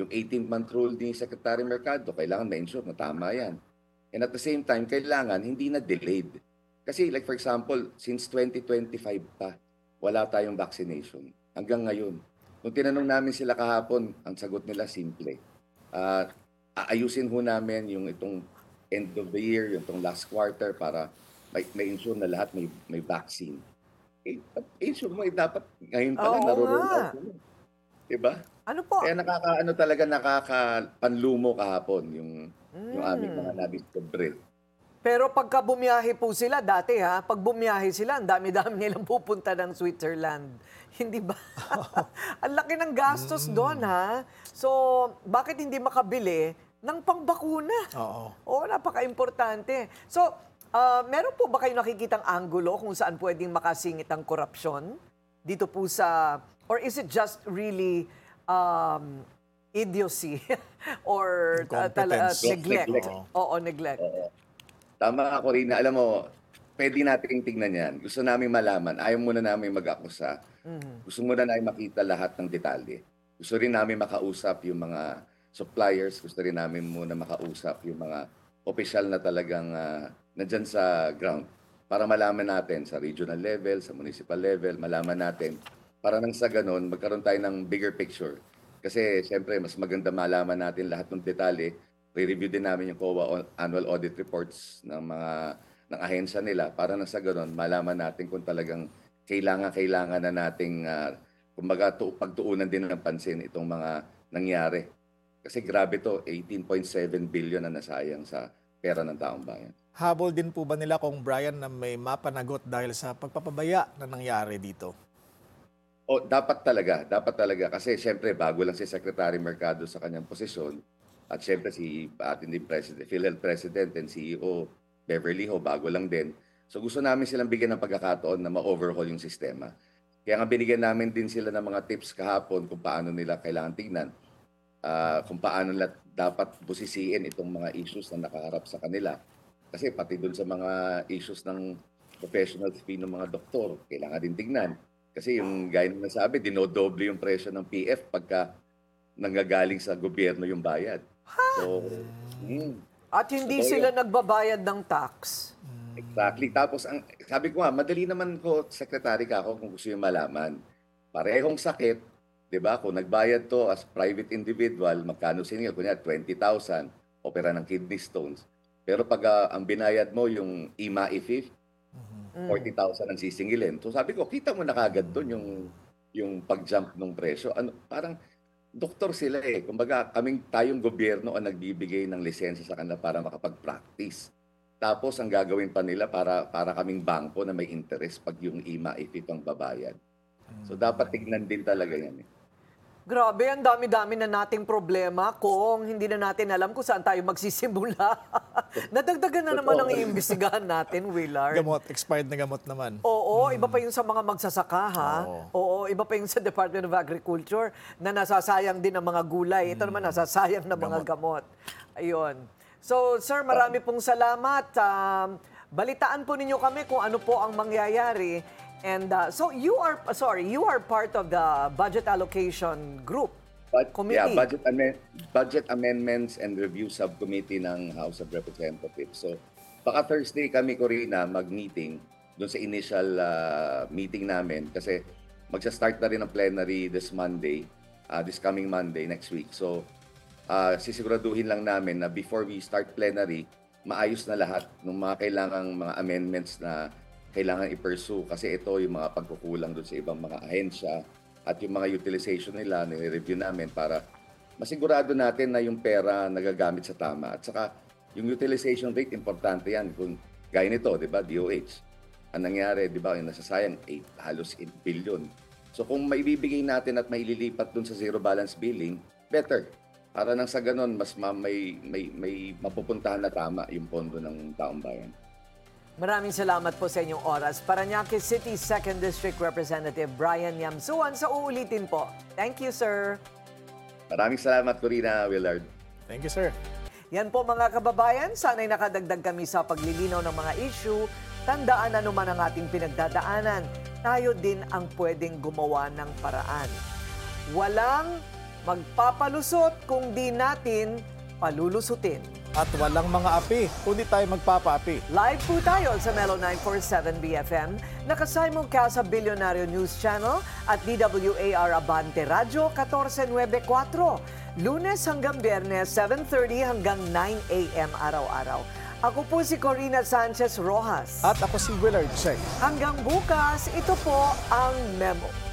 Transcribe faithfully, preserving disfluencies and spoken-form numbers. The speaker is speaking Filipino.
yung eighteen-month rule ni Secretary Mercado, kailangan ma-ensure na tama yan. And at the same time, kailangan hindi na delayed. Kasi like for example, since twenty twenty-five pa, wala tayong vaccination. Hanggang ngayon. Nung tinanong namin sila kahapon, ang sagot nila simple. Uh, aayusin ho namin yung itong end of the year, yung itong last quarter para may, may ensure na lahat may, may vaccine. Eh, ensure mo, eh, dapat ngayon pa lang Oo naroon nga. out mo. Diba? Ano po? Kaya nakakaano talaga, nakakapanlumo kahapon yung, yung aming mga Hmm. nadiscover. Pero pagka bumiyahe po sila, dati ha, pag bumiyahe sila, ang dami-dami nilang pupunta ng Switzerland. Hindi ba? Ang laki ng gastos doon ha. So, bakit hindi makabili ng pangbakuna? Oo. Oo, napaka-importante. So, ah, meron po ba kayo nakikitang anggulo kung saan pwedeng makasingit ang korupsyon? Dito po sa, or is it just really um, idiocy or uh, tala- uh, Incompetence. neglect? Neglect. Oo, neglect. Tama ako rin na, alam mo, pwede nating tingnan yan. Gusto namin malaman, ayaw muna namin mag-akusa. Gusto muna namin makita lahat ng detalye. Gusto rin namin makausap yung mga suppliers, gusto rin namin muna makausap yung mga opisyal na talagang uh, nandyan sa ground para malaman natin sa regional level, sa municipal level, malaman natin para nang sa ganun, magkaroon tayo ng bigger picture. Kasi siyempre, mas maganda malaman natin lahat ng detalye. Re-review din namin yung C O A annual audit reports ng mga ng ahensya nila para nang sa ganun, malaman natin kung talagang kailangan-kailangan na nating uh, kumbaga tu- pagtuunan din ng pansin itong mga nangyari. Kasi grabe to, eighteen point seven billion na nasayang sa pera ng taong bayan. Habol din po ba nila kung Brian na may mapanagot dahil sa pagpapabaya na nangyari dito? O dapat talaga, dapat talaga kasi siyempre bago lang si Secretary Mercado sa kanyang posisyon at siyempre si ating din President, PhilHealth President and C E O Beverly Ho, bago lang din. So gusto namin silang bigyan ng pagkakataon na ma-overhaul yung sistema. Kaya nga binigyan namin din sila ng mga tips kahapon kung paano nila kailangan tignan, uh, kung paano nila dapat busisiin itong mga issues na nakaharap sa kanila. Kasi pati dun sa mga issues ng professional fee ng mga doktor, kailangan din tignan. Kasi yung gaya na nasabi, dinodoble yung presyo ng P F pagka nanggagaling sa gobyerno yung bayad. So, mm, At hindi totoo sila yun. nagbabayad ng tax. Exactly. Tapos, ang, sabi ko nga, madali naman ko, Secretary ka ako kung gusto yung malaman. Parehong sakit, di ba? Kung nagbayad to as private individual, magkano siningil? Kunya, twenty thousand, opera ng kidney stones. Pero pag ah, ang binayad mo, yung I M A I F I F, forty thousand ang sisingilin. So sabi ko, kita mo na kagad doon yung, yung pag-jump ng presyo. Ano, parang, doktor sila eh. Kumbaga, kaming tayong gobyerno ang nagbibigay ng lisensya sa kanila para makapag-practice. Tapos, ang gagawin pa nila para para kaming bangko na may interest pag yung I M A I F I F ang babayad. So, dapat tignan din talaga yan eh. Grabe, ang dami-dami na nating problema kung hindi na natin alam kung saan tayo magsisimula. Nadagdagan na naman ang iimbestigahan natin, Willard. Gamot, expired na gamot naman. Oo, iba pa yung sa mga magsasaka, ha? Oo. Oo, iba pa yung sa Department of Agriculture na nasasayang din ang mga gulay. Ito naman, nasasayang na mga gamot. Ayun. So, sir, marami pong salamat. Um, balitaan po ninyo kami kung ano po ang mangyayari. And uh, so, you are, sorry, you are part of the budget allocation group. But, Committee. yeah, budget, amend, budget Amendments and Review Subcommittee ng House of Representatives. So, baka Thursday kami, Corina, mag-meeting doon sa initial uh, meeting namin kasi magsa-start na rin ang plenary this Monday, uh, this coming Monday, next week. So, uh, sisiguraduhin lang namin na before we start plenary, maayos na lahat ng mga kailangang mga amendments na kailangan i-pursue kasi ito yung mga pagkukulang doon sa ibang mga ahensya at yung mga utilization nila, nire-review namin para masigurado natin na yung pera nagagamit sa tama. At saka yung utilization rate, importante yan. Kung gaya nito, di ba, D O H. Ang nangyari, di ba, yung nasasayang eight, halos eight billion. So kung maibibigay natin at maililipat doon sa zero balance billing, better. Para nang sa ganun, mas ma- may, may, may mapupuntahan na tama yung pondo ng taong bayan. Maraming salamat po sa inyong oras. Parañaque City second District Representative Brian Yamsuan. Sa uulitin po. Thank you, sir. Maraming salamat, Corina, Willard. Thank you, sir. Yan po mga kababayan, sana'y nakadagdag kami sa paglilinaw ng mga issue. Tandaan ano man ang ating pinagdadaanan. Tayo din ang pwedeng gumawa ng paraan. Walang magpapalusot kung di natin palulusutin. At walang mga api, kundi tayo magpapaapi. Live po tayo sa Melo nine forty-seven B F M, nakasimulcast sa Billionario News Channel at D W A R Abante Radio fourteen ninety-four. Lunes hanggang Biyernes, seven thirty hanggang nine a m araw-araw. Ako po si Corina Sanchez Rojas. At ako si Willard Cheng. Hanggang bukas, ito po ang Memo.